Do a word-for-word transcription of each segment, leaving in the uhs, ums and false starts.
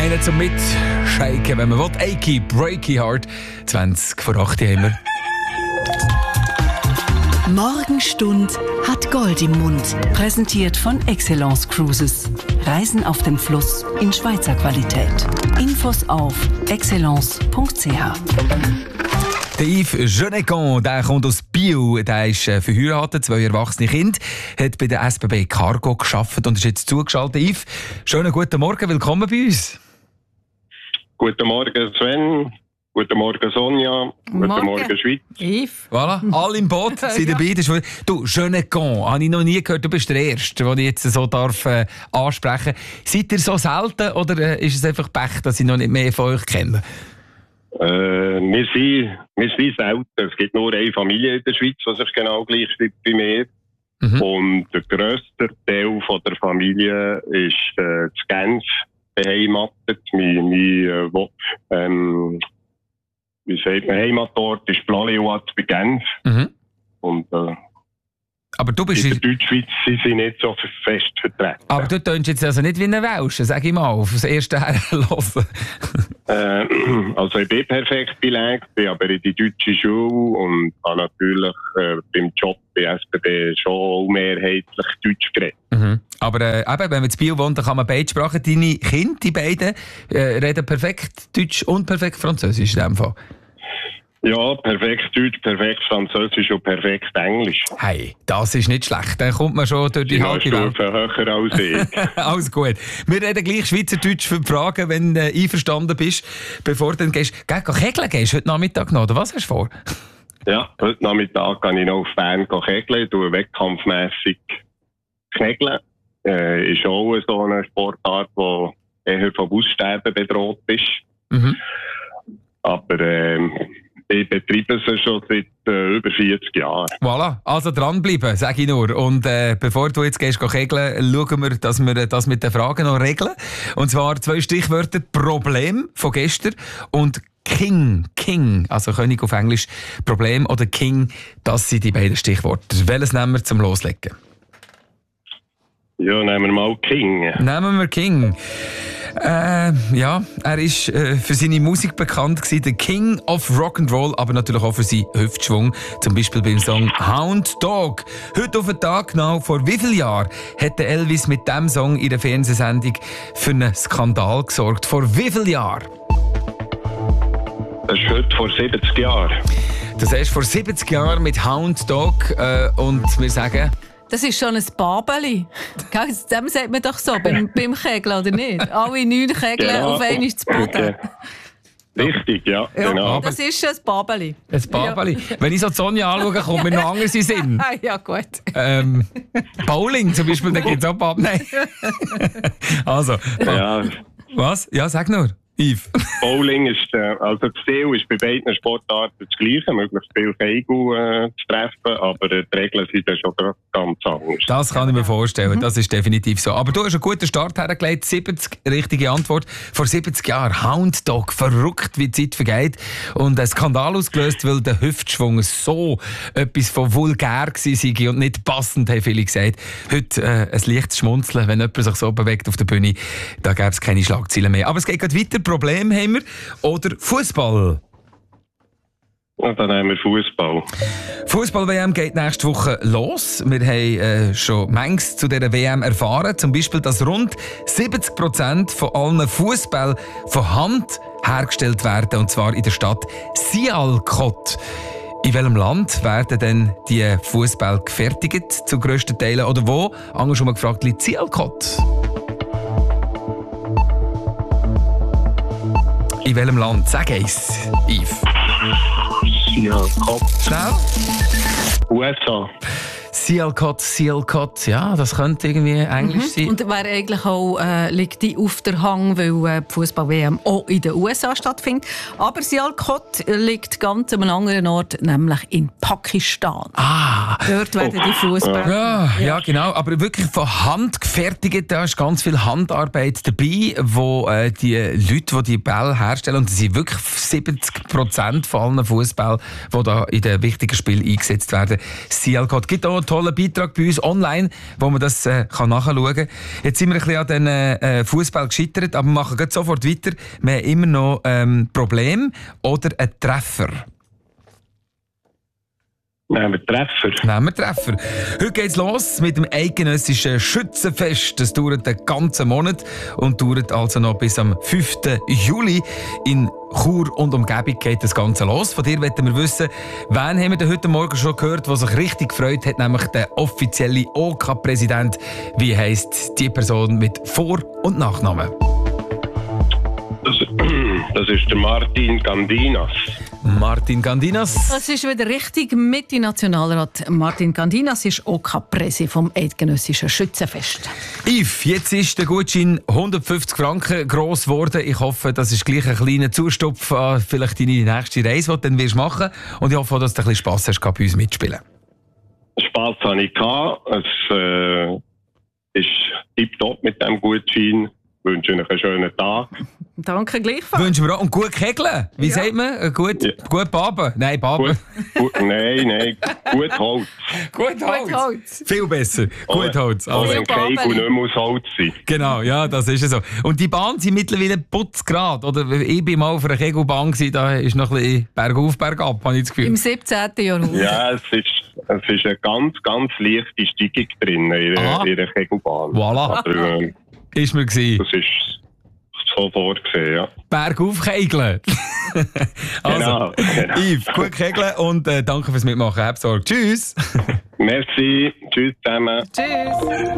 einen zum Mitschaken, wenn man will. Achy Breaky Heart. zwanzig vor acht haben wir. Morgenstund hat Gold im Mund. Präsentiert von Excellence Cruises. Reisen auf dem Fluss in Schweizer Qualität. Infos auf excellence punkt c h. Der Yves Genecon, der kommt aus Biel, der ist äh, verheiratet, zwei erwachsene Kinder, hat bei der S B B Cargo gearbeitet und ist jetzt zugeschaltet. Yves, schönen guten Morgen, willkommen bei uns. Guten Morgen Sven, guten Morgen Sonja, guten Morgen, Morgen Schweiz. Yves. Voilà, alle im Boot sind dabei. Das ist, du, Genecon, habe ich noch nie gehört, du bist der Erste, den ich jetzt so darf, äh, ansprechen darf. Seid ihr so selten oder äh, ist es einfach Pech, dass ich noch nicht mehr von euch kenne? Äh, wir, sind, wir sind selten. Es gibt nur eine Familie in der Schweiz, die sich genau gleich schreibt wie mir. Mhm. Und der grösste Teil von der Familie ist äh, in Genf beheimatet. Mein, mein, äh, ähm, wie sagt man, Heimatort ist Plaléoat bei Genf. Mhm. Und äh, aber du bist in der Deutschschweiz sind sie nicht so fest vertreten. Aber du tönst jetzt also nicht wie ein Welschen, sag ich mal, auf das erste Herrenhören. äh, also ich bin perfekt belegt, bin aber in die deutsche Schule und habe natürlich äh, beim Job bei S B B schon mehrheitlich Deutsch geredet. Mhm. Aber äh, eben, wenn man in Biel wohnt, dann kann man beide Sprachen. Deine Kinder, die beiden, äh, reden perfekt Deutsch und perfekt Französisch in dem Fall. Ja, perfekt Deutsch, perfekt Französisch und perfekt Englisch. Hey, das ist nicht schlecht. Dann kommt man schon durch die, die halbe Welt. Höher als ich. Alles gut. Wir reden gleich Schweizerdeutsch für die Fragen, wenn du äh, einverstanden bist, bevor du dann gehst. Geh, geh kegeln gehst heute Nachmittag noch, oder was hast du vor? Ja, heute Nachmittag kann ich noch auf Bern kegeln, ich tue wettkampfmässig kegeln. Äh, ist auch so eine Sportart, die eher vom Aussterben bedroht ist. Mhm. Aber ähm, ich betreibe sie schon seit äh, über vierzig Jahren. Voilà, also dranbleiben, sage ich nur. Und äh, bevor du jetzt gehst kegeln, schauen wir, dass wir das mit den Fragen noch regeln. Und zwar zwei Stichwörter: Problem von gestern und King. King, also König auf Englisch. Problem oder King, das sind die beiden Stichworte. Welches nehmen wir zum Loslegen? Ja, nehmen wir mal King. Nehmen wir King. Äh, ja, er ist äh, für seine Musik bekannt gewesen, der King of Rock'n'Roll, aber natürlich auch für seinen Hüftschwung, zum Beispiel beim Song Hound Dog. Heute auf den Tag genau vor wie vielen Jahren hat der Elvis mit diesem Song in der Fernsehsendung für einen Skandal gesorgt? Vor wie vielen Jahren? Das ist heute vor siebzig Jahren. Das ist vor siebzig Jahren mit Hound Dog äh, und wir sagen... Das ist schon ein Babeli. Dem sagt man doch so, beim, beim Kegeln, oder nicht? Alle neun Kegeln genau. Auf einmal zu Boden. Okay. Richtig, ja, ja, genau. Das ist ein Babeli. Ein Babeli. Ja. Wenn ich so die Sonja anschaue, kommt mir noch anders in den Sinn. Ja, gut. Ähm, Bowling zum Beispiel, da gibt es auch Babeli. Nein. Also, ja. Was? Ja, sag nur. Yves. Bowling ist, äh, also das Ziel ist bei beiden Sportarten das Gleiche, möglichst viel Kegel äh, zu treffen, aber äh, die Regeln sind dann schon ganz anders. Das kann ich mir vorstellen, mhm. Das ist definitiv so. Aber du hast einen guten Start hergelegt, siebzig, richtige Antwort. Vor siebzig Jahren, Hound Dog, verrückt wie die Zeit vergeht und ein Skandal ausgelöst, weil der Hüftschwung so etwas von vulgär war und nicht passend, haben viele gesagt. Heute äh, ein leichtes Schmunzeln, wenn jemand sich so bewegt auf der Bühne, da gäbe es keine Schlagzeilen mehr. Aber es geht gerade weiter. Problem haben wir. Oder Fußball? Ja, dann haben wir Fußball. Fußball-W M geht nächste Woche los. Wir haben äh, schon manches zu dieser W M erfahren. Zum Beispiel, dass rund siebzig Prozent von allen Fußball von Hand hergestellt werden. Und zwar in der Stadt Sialkot. In welchem Land werden denn die Fußball gefertigt, zu grössten Teilen? Oder wo? Anders schon mal gefragt, liegt Sialkot? In welchem Land? Sag eins, Yves. Ja, Kopf. Schnell. U S A. Sialkot, Sialkot, ja, das könnte irgendwie Englisch mhm. sein. Und wäre eigentlich auch, äh, liegt die auf der Hang, weil äh, die Fußball-W M auch in den U S A stattfindet. Aber Sialkot liegt ganz an einem anderen Ort, nämlich in Pakistan. Ah. Dort werden die Fußball. Ja, ja, genau. Aber wirklich von Hand gefertigt, da ist ganz viel Handarbeit dabei, wo äh, die Leute, die die Bälle herstellen, und das sind wirklich siebzig Prozent von allen Fußball, die da in den wichtigen Spielen eingesetzt werden. Sialkot gibt auch tolle tollen Beitrag bei uns online, wo man das äh, kann nachschauen kann. Jetzt sind wir ein bisschen an den äh, Fußball gescheitert, aber wir machen gleich sofort weiter. Wir haben immer noch ähm, Probleme oder einen Treffer. Nehmen wir Treffer. Nehmen wir Treffer. Heute geht's los mit dem eidgenössischen Schützenfest. Das dauert den ganzen Monat und dauert also noch bis am fünften Juli. In Chur und Umgebung geht das Ganze los. Von dir wollen wir wissen, wen haben wir denn heute Morgen schon gehört, der sich richtig gefreut hat, nämlich der offizielle O K-Präsident. Wie heisst die Person mit Vor- und Nachnamen? Das, das ist der Martin Gandinas. Martin Gandinas. Das ist wieder richtig. Mitte-Nationalrat Martin Gandinas ist O K-Präsi vom Eidgenössischen Schützenfest. Yves, jetzt ist der Gutschein hundertfünfzig Franken gross geworden. Ich hoffe, das ist gleich ein kleiner Zustupf an vielleicht deine nächste Reise, die du dann wirst machen. Und ich hoffe, dass du ein bisschen Spass hast, bei uns mitspielen. Spass hatte ich. Es äh, ist tipptopp mit diesem Gutschein. Ich wünsche euch einen schönen Tag. Danke gleichfalls. Wünschen wir auch. Und gut kegeln. Wie ja. sagt man? Gut, ja. gut baben? Nein, baben. Gut, gut, nein, nein. Gut Holz. Gut Holz. Gut Holz. Viel besser. Oh, gut Holz. Auch Also. wenn Kegel nicht mehr aus Holz sind. Genau, ja, das ist es so. Und die Bahnen sind mittlerweile putzgerade. Oder ich war mal auf einer Kegelbahn, da ist noch ein bisschen bergauf, bergab, habe ich das Gefühl. Im siebzehnten Jahrhundert. Ja, es ist, es ist eine ganz, ganz leichte Steigung drin in ihrer, ihrer Kegelbahn. Voilà. Aber, äh, Ist mir gewesen. Das ist so vorgesehen, ja. Bergauf kegeln. Also, Genau, genau. Yves, gut kegeln und äh, danke fürs Mitmachen. Hab Sorge. Tschüss. Merci. Tschüss zusammen. Tschüss.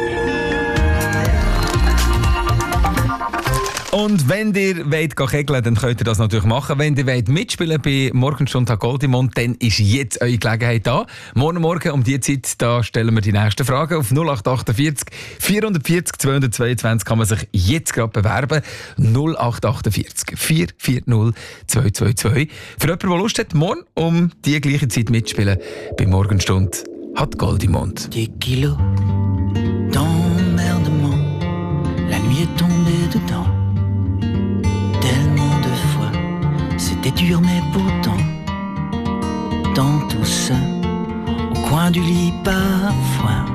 Und wenn ihr wollt kegeln, dann könnt ihr das natürlich machen. Wenn ihr wollt mitspielen bei Morgenstunde Goldimond, dann ist jetzt eure Gelegenheit da. Morgen Morgen um diese Zeit da stellen wir die nächsten Fragen. Auf null acht achtundvierzig vierhundertvierzig zweihundertzweiundzwanzig kann man sich jetzt gerade bewerben. null acht achtundvierzig vierhundertvierzig zweihundertzweiundzwanzig. Für jemanden, der Lust hat, morgen um die gleiche Zeit mitspielen bei Morgenstunde hat Goldimond. Des kilos d'emmerdement, la nuit est tombée dedans. Tellement de fois, c'était dur mais pourtant, dans tout ça, au coin du lit parfois,